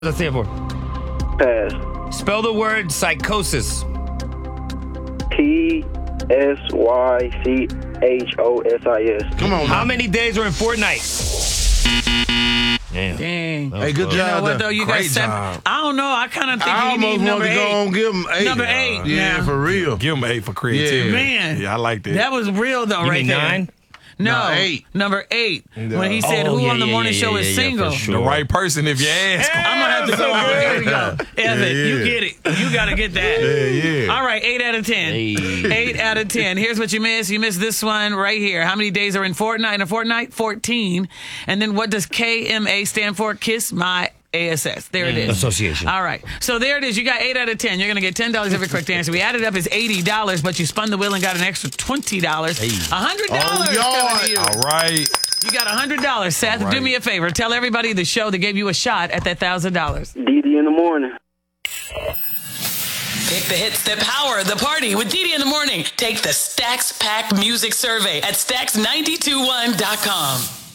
Let's say it for. Pass. Spell the word psychosis. PSYCHOSIS. Come on. How many days are in Fortnite? Damn. Dang. Hey, good You know job. what, though? You got Great 7. job. I don't know. I kind of think I he almost need want number to 8. go on give him 8. Number 8 Yeah, now. for real. Give him 8 for creativity. Yeah. Man. Yeah, I like that. That was real, though, You right mean there. 9? No, No, 8. Number 8. No. When he said, Oh, who yeah, on the yeah, morning yeah, show yeah, is yeah, single? for sure. the right person if you ask. I'm going to have to go on. Here we go. Evan, Yeah, you yeah. get it. You got to get that. Yeah. All right, 8 out of 10. Hey. 8 out of 10. Here's what you missed. You missed this one right here. How many days are in Fortnite? In a fortnight? 14. And then what does KMA stand for? Kiss My ASS. There it is. Association. All right. So there it is. You got 8 out of 10. You're going to get $10 every correct answer. We added up as $80, but you spun the wheel and got an extra $20. $100 coming to you. All right. You got $100. Seth, All right. do me a favor. Tell everybody the show that gave you a shot at that $1,000. Didi in the morning. Pick the hits that power the party with Didi in the morning. Take the Stacks Pack Music Survey at Stacks921.com.